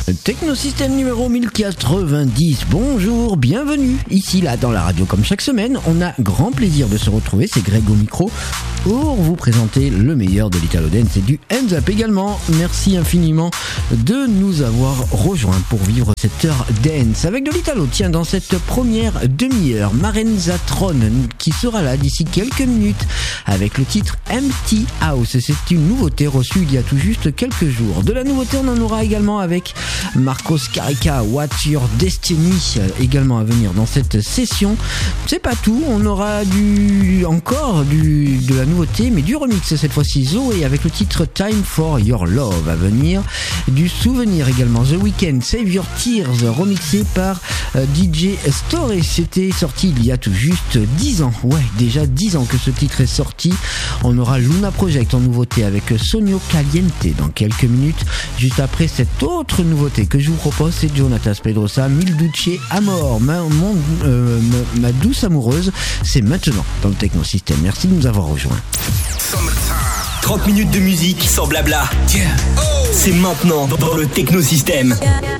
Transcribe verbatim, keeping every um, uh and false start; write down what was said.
Technosystème numéro mille quatre-vingt-dix, bonjour, bienvenue, ici là dans la radio comme chaque semaine, on a grand plaisir de se retrouver, c'est Greg au micro pour vous présenter le meilleur de l'Italo Dance et du Hands Up également. Merci infiniment de nous avoir rejoints pour vivre cette heure dance avec de l'Italo. Tiens, dans cette première demi-heure, Marenza Tron qui sera là d'ici quelques minutes avec le titre Empty House. C'est une nouveauté reçue il y a tout juste quelques jours. De la nouveauté, on en aura également avec Marcos Carica, What's Your Destiny, également à venir dans cette session. C'est pas tout, on aura du encore du de la nouveauté, mais du remix cette fois-ci, Zoé avec le titre Time for Your Love à venir. Du souvenir également, The Weeknd, Save Your Tears, remixé par euh, D J Story. C'était sorti il y a tout juste dix ans. Ouais, déjà dix ans que ce titre est sorti. On aura Luna Project en nouveauté avec Sonio Caliente dans quelques minutes. Juste après cette autre nouveauté que je vous propose, c'est Jonatas Pedrosa, Mil Duce Amor, ma, mon, euh, ma, ma douce amoureuse. C'est maintenant dans le Technosystème. Merci de nous avoir rejoints. trente minutes de musique sans blabla. Yeah. Oh. C'est maintenant dans le Technosystème.